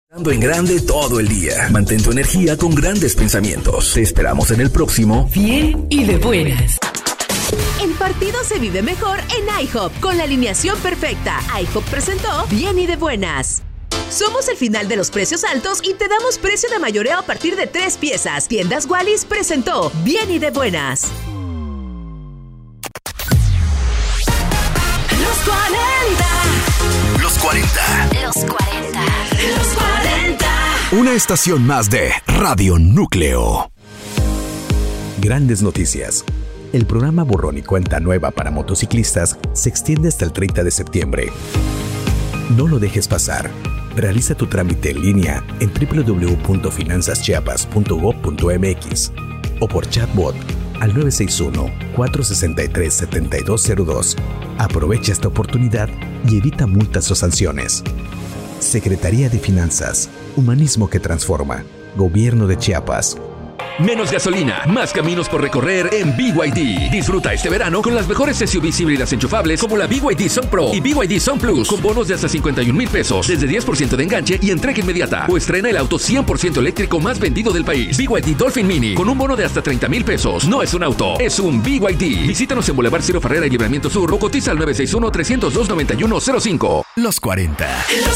Pensando en grande todo el día. Mantén tu energía con grandes pensamientos. Te esperamos en el próximo Bien y de Buenas. El partido se vive mejor en IHOP con la alineación perfecta. IHOP presentó Bien y de Buenas. Somos el final de los precios altos y te damos precio de mayoreo a partir de 3 piezas. Tiendas Wallis presentó Bien y de Buenas. Los 40. Los 40. Los 40. Los 40. Una estación más de Radio Núcleo. Grandes noticias. El programa Borrón y Cuenta Nueva para motociclistas se extiende hasta el 30 de septiembre. No lo dejes pasar. Realiza tu trámite en línea en www.finanzaschiapas.gov.mx o por chatbot al 961-463-7202. Aprovecha esta oportunidad y evita multas o sanciones. Secretaría de Finanzas, Humanismo que Transforma, Gobierno de Chiapas. Menos gasolina, más caminos por recorrer en BYD. Disfruta este verano con las mejores SUVs híbridas enchufables como la BYD Sun Pro y BYD Sun Plus con bonos de hasta 51,000 pesos, desde 10% de enganche y entrega inmediata. O estrena el auto 100% eléctrico más vendido del país. BYD Dolphin Mini con un bono de hasta 30,000 pesos. No es un auto, es un BYD. Visítanos en Boulevard Ciro Ferrera y Libramiento Sur o cotiza al 961-302-9105. Los 40. Los